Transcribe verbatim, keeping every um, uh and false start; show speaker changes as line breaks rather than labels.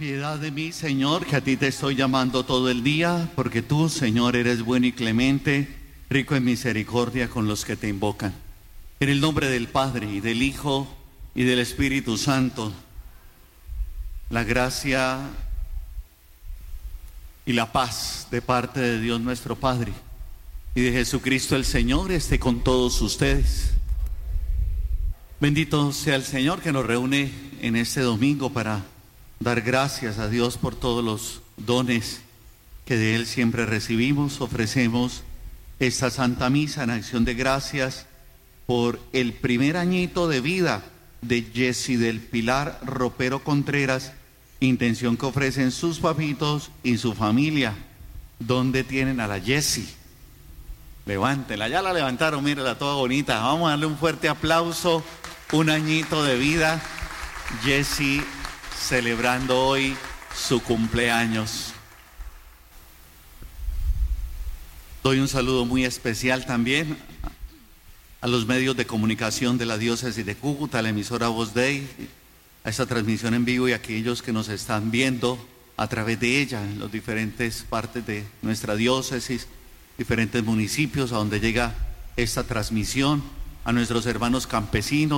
Piedad de mí, Señor, que a ti te estoy llamando todo el día, porque tú, Señor, eres bueno y clemente, rico en misericordia con los que te invocan. En el nombre del Padre, y del Hijo, y del Espíritu Santo, la gracia y la paz de parte de Dios nuestro Padre y de Jesucristo el Señor esté con todos ustedes. Bendito sea el Señor que nos reúne en este domingo para dar gracias a Dios por todos los dones que de Él siempre recibimos. Ofrecemos esta Santa Misa en acción de gracias por el primer añito de vida de Jessy del Pilar Ropero Contreras, intención que ofrecen sus papitos y su familia. ¿Dónde tienen a la Jessy? Levántela, ya la levantaron, mírala toda bonita. Vamos a darle un fuerte aplauso, un añito de vida, Jessy celebrando hoy su cumpleaños. Doy un saludo muy especial también a los medios de comunicación de la diócesis de Cúcuta, a la emisora Voz Dei, a esta transmisión en vivo y a aquellos que nos están viendo a través de ella en las diferentes partes de nuestra diócesis, diferentes municipios a donde llega esta transmisión, a nuestros hermanos campesinos